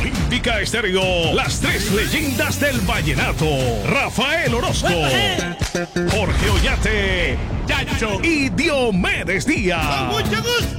Olímpica Estéreo, las tres leyendas del vallenato. Rafael Orozco, Jorge Ollate, Yacho y Diomedes Díaz. ¡Con mucho gusto!